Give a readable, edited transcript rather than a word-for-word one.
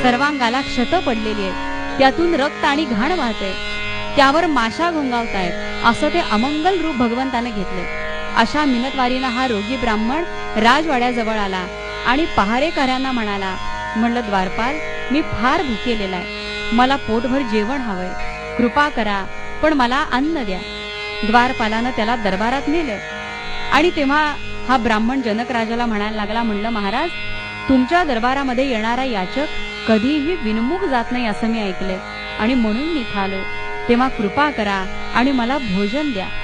सर्वांगाला क्षत पडलेली आहे, त्यातून रक्त आणि घाण वाहते, त्यावर माशा घोंगावतायत असं ते अमंगल रूप भगवंताने घेतले. अशा मिनतवारीनं हा रोगी ब्राह्मण राजवाड्याजवळ आला आणि पहारेकऱ्यांना म्हणाला, म्हणलं द्वारपाल, मी फार भुकेलेला आहे, मला पोटभर जेवण हवंय, कृपा करा, पण मला अन्न द्या. द्वारपालानं त्याला दरबारात नेलं आणि तेव्हा हा ब्राह्मण जनक राजाला म्हणायला लागला, म्हणलं महाराज, तुमच्या दरबारामध्ये येणारा याचक कधीही विनमुख जात नाही असं मी ऐकलंय आणि म्हणून मी इथं आलो, तेव्हा कृपा करा आणि मला भोजन द्या.